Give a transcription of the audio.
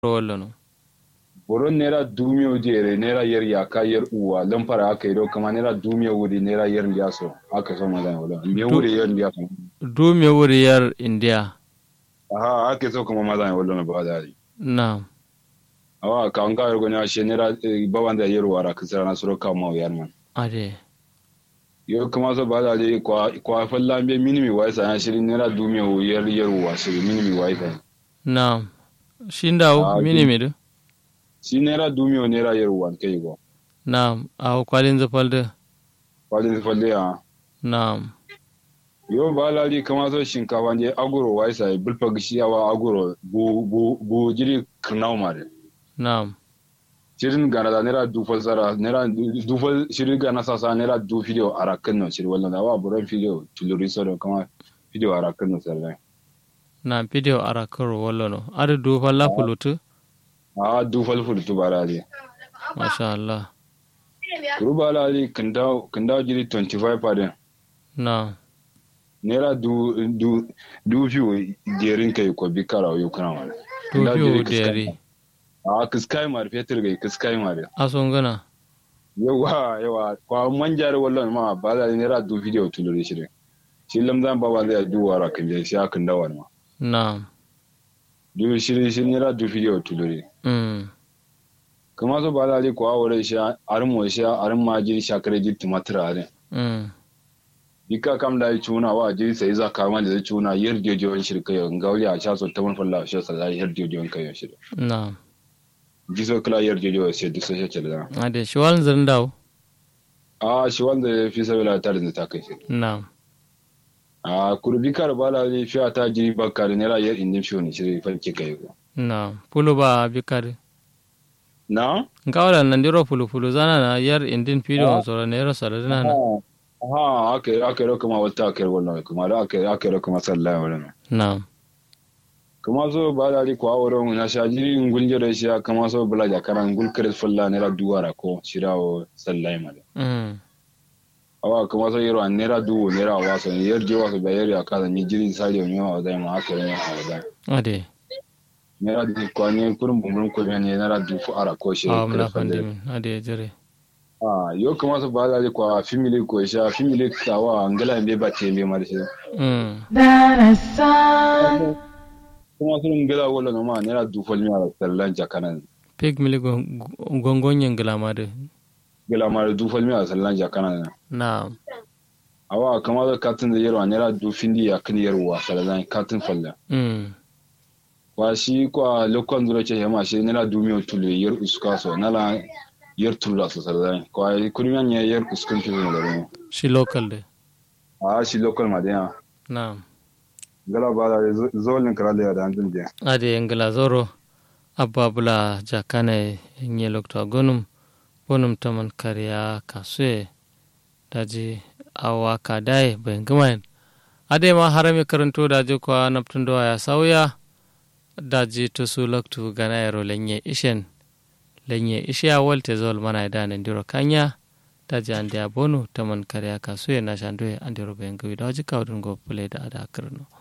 wallo no boron naira dumiyo jere naira yar yaka yar uwa lamfara aka yi kama naira dumiyo wuri naira yar liyaso aka so mazan wala me wuri yar liyaso dume wuriyar india aha aka so kuma mazan wala ba da na awa ka an ka yargo na she naira baban da yar wara kasara na suro kama yar man ade yo kuma so ba da kwa fallan be minimi wai sa shirin naira dumiyo yar uwa shirin minimi wai fa na shinda minimi do shi naira dumiyo naira yar uwa kai go na a kwalin zafalde ya na yo ba lali kama so shinkafa ne aguro wai sai bulfa gishiyawa aguro bu jiri knau mare na shirin gana da naira dufal sara naira dufal shirin gana sasa naira du video arakan no shirin wannan da wa buran video tuluri so kama video arakan no sarrai na video arakaro wallo no ada dufal la fulutu dufal fulutu ba lali masha Allah ruba lali kandau jiri 25 padin na naira du fiyo derin kai ko bi kara yau kana wala du fiyo deri kiskai mar fetur gai kiskai mar ason gana yawa kwa manjar wallan ma ba da naira du fiyo tulure shi shi lamzan ba zai duwara kan je shi akan dawa ma na du shi naira du fiyo tulure kuma so ba da ko awore shi arin ma jiri shakare jiri tumatir are dika kam da chuna wa jiri sai za ka ma da chuna yar jojon shirka yau gauli a sha so ta mun falla shi sai yar jojon kai shi na jiso kala yar jojo sai duk sai ce da ade shi wal zan dawo shi wanda fi sabila ta da ta kai shi na kurbi kar bala ne fi ta jiri bakka da naira yar indin shi ne shi fanke kai go na pulu ba bikari na ngawala nan diro pulu zana na yar indin fido so ne ro saladana na ake ro kuma wata ake wannan kuma da ake ro kuma sallah wannan na kuma so ba da ko awron na shaji ngulje da shi kuma so bula ja karan gul kare fulla ne ra duwara ko shirawo sallah mala awa kuma so yero an nera duwo nera waso yar je waso bayar ya kaza ni jiri sale ne wa da ma ake ne wa da ade nera di ko ne kurun bumbun ko ne nera du fu ara ko shi kare fulla ade jere yo kuma su ba da kwa family ko sha family kawa angala be ba te be mar shi kuma sun ngala wala no ma ne ra du fol mi ala sallan jakanan pig mili gongonyen glamade du fol mi ala sallan jakanan na awa kuma da katin da yarwa ne ra du findi ya kan yarwa sallan katin falla kwa shi kwa lokon duro ce ma shi ne ra du mi otule yar uska so nala yar tulla su sarda ko ay kuriyan ne yar uskun fi ne garo shi local de shi local ma de na gala ba da zolin kala da dan dinje ade ngala zoro ababula jakane nye lokto gonum bonum taman kariya kasue daji awa kadai bengamen ade ma harami karanto daji ko naptundo ya sauya daji to su lokto ganayro lenye ishen lenye ishiya walte zol mana idane ndiro kanya daji ande abonu taman kariya kasue na shandoe andiro bengawi daji kawdun go play da ada karno